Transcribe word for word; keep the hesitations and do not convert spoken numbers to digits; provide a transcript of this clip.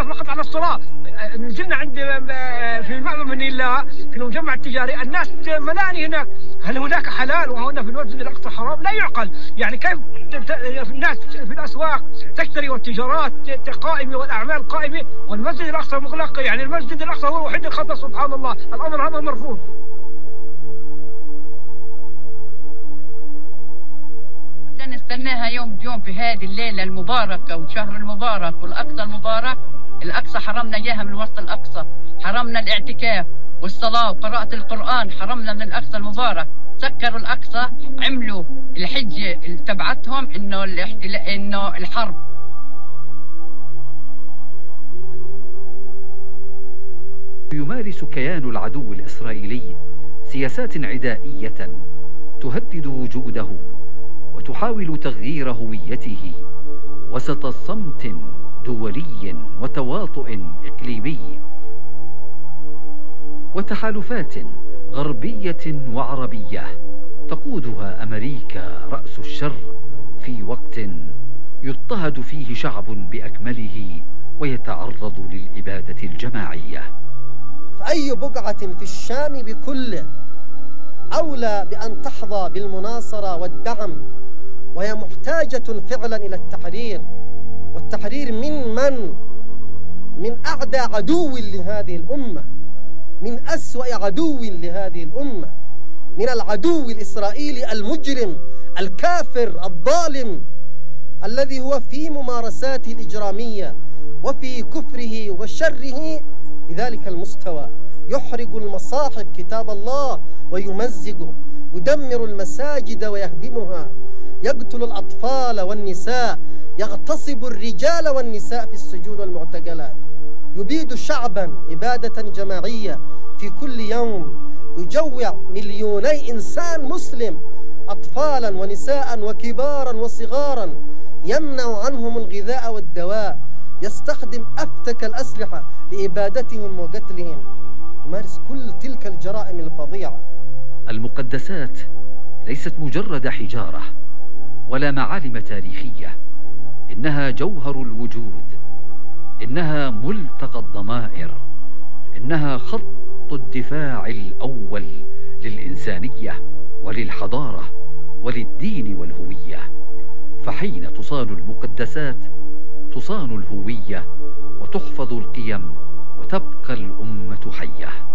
فقط على الصلاة. نزلنا عند في المعبد من الله في المجمع التجاري، الناس ملاني هناك. هل هناك حلال وهنا في المسجد الأقصى حرام؟ لا يعقل. يعني كيف الناس في الأسواق تشتري والتجارات قائمة والأعمال قائمة والمسجد الأقصى مغلق؟ يعني المسجد الأقصى هو الوحيد الخطأ. سبحان الله، الأمر هذا مرفوض. نستناها يوم بيوم في هذه الليلة المباركة والشهر المبارك والأقصى المبارك. الأقصى حرمنا إياها من وسط الأقصى، حرمنا الاعتكاف والصلاة وقراءة القرآن، حرمنا من الأقصى المبارك. سكروا الأقصى، عملوا الحجة تبعتهم إنه الاحتلال إنه الحرب. يمارس كيان العدو الإسرائيلي سياسات عدائية تهدد وجوده وتحاول تغيير هويته وسط صمت دولي وتواطؤ إقليمي وتحالفات غربية وعربية تقودها أمريكا رأس الشر في وقت يضطهد فيه شعب بأكمله ويتعرض للإبادة الجماعية. فأي بقعة في الشام بكله أولى بأن تحظى بالمناصرة والدعم، وهي محتاجة فعلا إلى التحرير، والتحرير من من؟ من أعدى عدو لهذه الأمة، من أسوأ عدو لهذه الأمة، من العدو الإسرائيلي المجرم الكافر الظالم الذي هو في ممارساته الإجرامية وفي كفره وشره بذلك المستوى. يحرق المصاحف كتاب الله ويمزقه، يدمر المساجد ويهدمها، يقتل الأطفال والنساء، يغتصب الرجال والنساء في السجون والمعتقلات، يبيد شعبا إبادة جماعية في كل يوم، يجوع مليوني إنسان مسلم أطفالا ونساء وكبارا وصغارا، يمنع عنهم الغذاء والدواء، يستخدم أفتك الأسلحة لإبادتهم وقتلهم، يمارس كل تلك الجرائم الفظيعة. المقدسات ليست مجرد حجارة ولا معالم تاريخية، إنها جوهر الوجود، إنها ملتقى الضمائر، إنها خط الدفاع الأول للإنسانية وللحضارة وللدين والهوية. فحين تصان المقدسات تصان الهوية وتحفظ القيم وتبقى الأمة حية.